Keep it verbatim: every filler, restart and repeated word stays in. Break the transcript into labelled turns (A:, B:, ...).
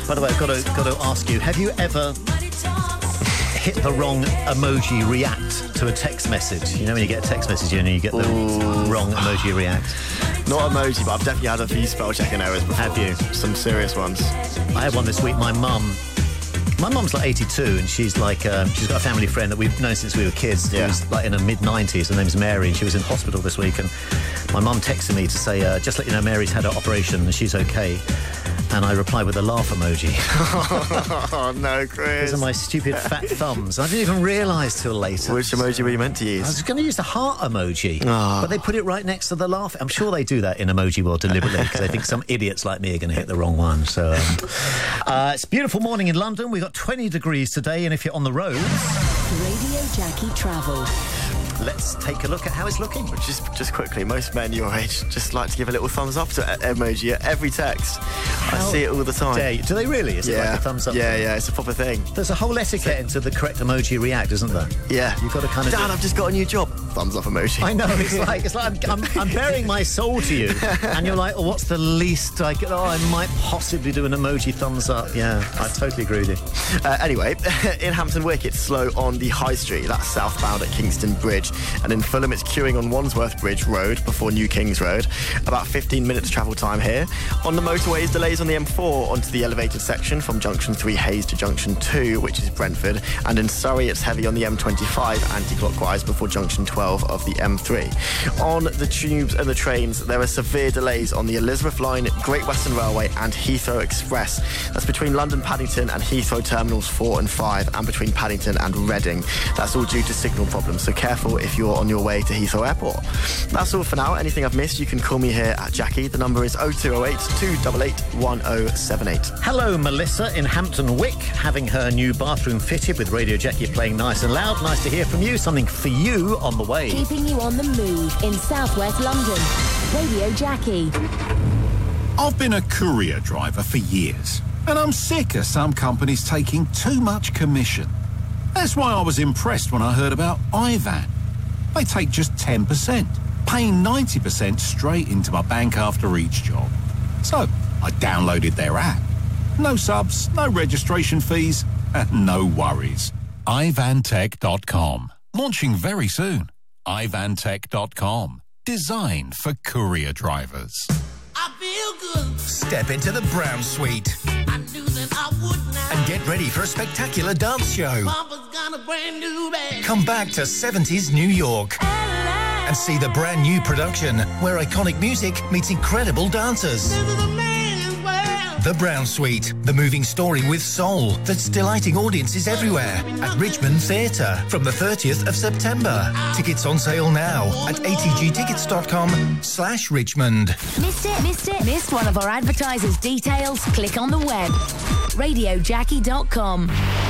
A: By the way, I've got to, got to ask you, have you ever hit the wrong emoji react to a text message? You know when you get a text message and you get the Ooh. wrong emoji react?
B: Not emoji, but I've definitely had a few spell checking errors before.
A: Have you?
B: Some serious ones.
A: I had one this week. My mum... My mum's like eighty-two, and she's like, um, she's got a family friend that we've known since we were kids.
B: Yeah.
A: Who's like in her mid nineties. Her name's Mary, and she was in hospital this week. And my mum texted me to say, uh, just let you know, Mary's had her operation and she's okay. And I replied with a laugh emoji.
B: Oh, no, Chris.
A: Those are my stupid fat thumbs. I didn't even realise till later.
B: Which emoji were you meant to use?
A: I was going to use the heart emoji,
B: oh.
A: but they put it right next to the laugh. I'm sure they do that in Emoji World deliberately because they think some idiots like me are going to hit the wrong one. So um, uh, it's a beautiful morning in London. We've got twenty degrees today, and if you're on the road...
C: Radio Jackie Travel.
A: Let's take a look at how it's looking.
B: Just just quickly, most men your age just like to give a little thumbs up to emoji at every text. How I see it all the time.
A: Dare you? Do they really? Is
B: yeah.
A: it like a thumbs up?
B: Yeah,
A: thing?
B: yeah, it's a proper thing.
A: There's a whole etiquette into the correct emoji react, isn't there?
B: Yeah.
A: You've got to kind of...
B: Dad,
A: do...
B: I've just got a new job. Thumbs up emoji.
A: I know, it's like, it's like I'm, I'm, I'm bearing my soul to you, and you're like, oh, what's the least I could... Oh, I might possibly do an emoji thumbs up. Yeah, I totally agree with you.
B: Uh, anyway, in Hampton Wick, it's slow on the High Street. That's southbound at Kingston Bridge. And in Fulham, it's queuing on Wandsworth Bridge Road before New Kings Road. About fifteen minutes travel time here. On the motorways, delays on the M four onto the elevated section from Junction three Hayes to Junction two, which is Brentford. And in Surrey, it's heavy on the M twenty-five anti-clockwise before Junction twelve of the M three. On the tubes and the trains, there are severe delays on the Elizabeth Line, Great Western Railway and Heathrow Express. That's between London Paddington and Heathrow Terminals four and five, and between Paddington and Reading. That's all due to signal problems, so careful if you're on your way to Heathrow Airport. That's all for now. Anything I've missed, you can call me here at Jackie. The number is oh two oh eight, two eight eight, one oh seven eight.
A: Hello, Melissa in Hampton Wick, having her new bathroom fitted with Radio Jackie playing nice and loud. Nice to hear from you. Something for you on the way.
C: Keeping you on the move in southwest London. Radio Jackie.
D: I've been a courier driver for years, and I'm sick of some companies taking too much commission. That's why I was impressed when I heard about iVan. They take just ten percent, paying ninety percent straight into my bank after each job. So I downloaded their app. No subs, no registration fees, and no worries. i van tech dot com. Launching very soon. i van tech dot com. Designed for courier drivers.
E: I feel good.
F: Step into the Brown Suite.
E: I knew that I would now.
F: And get ready for a spectacular dance show.
E: Papa's got a brand new bag.
F: Come back to seventies New York and see the brand new production where iconic music meets incredible dancers.
E: This is a man's world.
F: The Brown Suite, the moving story with soul that's delighting audiences everywhere at Richmond Theatre from the thirtieth of September. Tickets on sale now at a t g tickets dot com slash Richmond.
C: Missed it? Missed it? Missed one of our advertisers' details? Click on the web. radio jackie dot com.